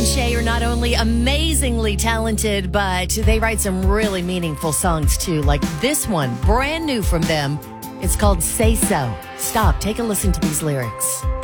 Shay are not only amazingly talented, but they write some really meaningful songs too, like this one, brand new from them. It's called Say So. Stop, take a listen to these lyrics.